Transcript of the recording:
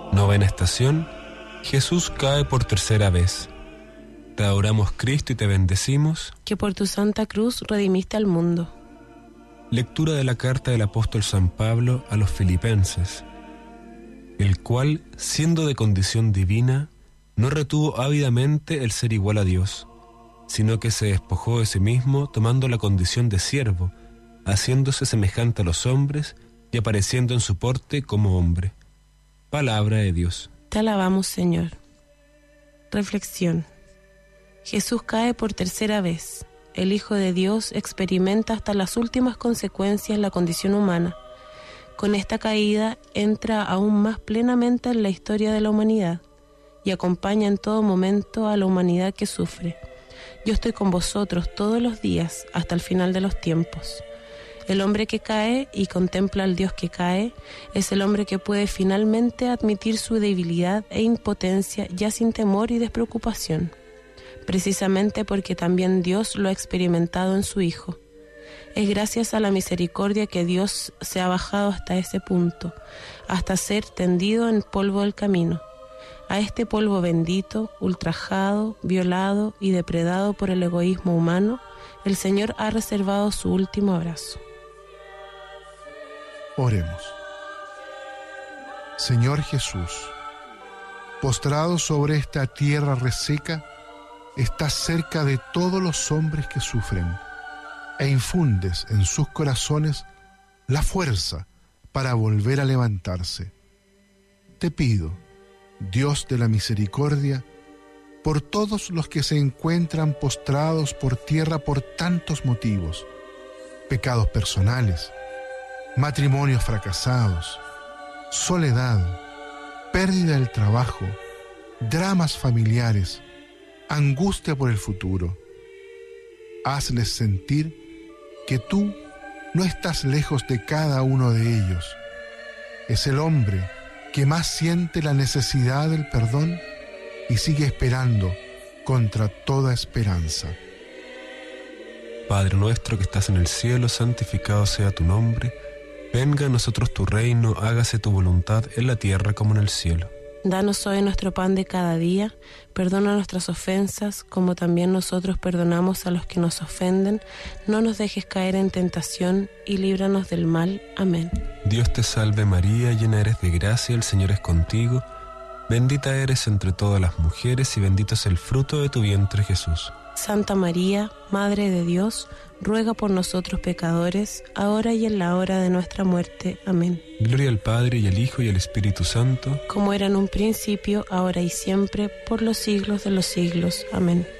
Novena estación. Jesús cae por tercera vez. Te adoramos, Cristo, y te bendecimos, que por tu santa cruz redimiste al mundo. Lectura de la carta del apóstol San Pablo a los Filipenses, el cual, siendo de condición divina, no retuvo ávidamente el ser igual a Dios, sino que se despojó de sí mismo, tomando la condición de siervo, haciéndose semejante a los hombres y apareciendo en su porte como hombre. Palabra de Dios. Te alabamos, Señor. Reflexión. Jesús cae por tercera vez. El Hijo de Dios experimenta hasta las últimas consecuencias la condición humana. Con esta caída entra aún más plenamente en la historia de la humanidad y acompaña en todo momento a la humanidad que sufre. Yo estoy con vosotros todos los días hasta el final de los tiempos. El hombre que cae y contempla al Dios que cae es el hombre que puede finalmente admitir su debilidad e impotencia ya sin temor y despreocupación, precisamente porque también Dios lo ha experimentado en su Hijo. Es gracias a la misericordia que Dios se ha bajado hasta ese punto, hasta ser tendido en polvo del camino. A este polvo bendito, ultrajado, violado y depredado por el egoísmo humano, el Señor ha reservado su último abrazo. Oremos. Señor Jesús, postrado sobre esta tierra reseca, estás cerca de todos los hombres que sufren e infundes en sus corazones la fuerza para volver a levantarse. Te pido, Dios de la misericordia, por todos los que se encuentran postrados por tierra por tantos motivos, pecados personales, matrimonios fracasados, soledad, pérdida del trabajo, dramas familiares, angustia por el futuro. Hazles sentir que tú no estás lejos de cada uno de ellos. Es el hombre que más siente la necesidad del perdón y sigue esperando contra toda esperanza. Padre nuestro que estás en el cielo, santificado sea tu nombre. Venga a nosotros tu reino, hágase tu voluntad en la tierra como en el cielo. Danos hoy nuestro pan de cada día, perdona nuestras ofensas, como también nosotros perdonamos a los que nos ofenden. No nos dejes caer en tentación y líbranos del mal. Amén. Dios te salve María, llena eres de gracia, el Señor es contigo. Bendita eres entre todas las mujeres y bendito es el fruto de tu vientre, Jesús. Santa María, Madre de Dios, ruega por nosotros pecadores, ahora y en la hora de nuestra muerte. Amén. Gloria al Padre, y al Hijo, y al Espíritu Santo, como era en un principio, ahora y siempre, por los siglos de los siglos. Amén.